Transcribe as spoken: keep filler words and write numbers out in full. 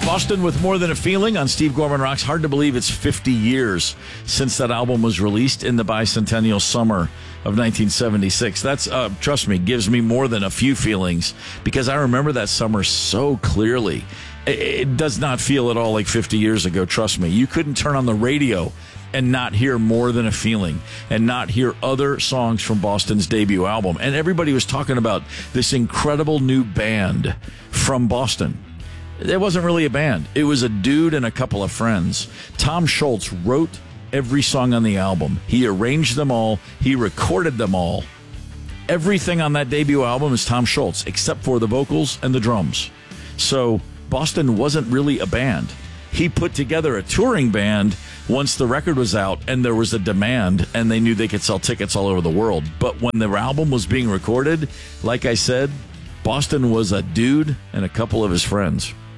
Boston with More Than a Feeling on Steve Gorman Rocks. Hard to believe it's fifty years since that album was released in the bicentennial summer of nineteen seventy-six. That's, uh, trust me, gives me more than a few feelings because I remember that summer so clearly. It, it does not feel at all like fifty years ago, trust me. You couldn't turn on the radio and not hear More Than a Feeling and not hear other songs from Boston's debut album. And everybody was talking about this incredible new band from Boston. It wasn't really a band. It was a dude and a couple of friends. Tom Scholz wrote every song on the album. He arranged them all. He recorded them all. Everything on that debut album is Tom Scholz, except for the vocals and the drums. So Boston wasn't really a band. He put together a touring band once the record was out and there was a demand and they knew they could sell tickets all over the world. But when the album was being recorded, like I said, Boston was a dude and a couple of his friends.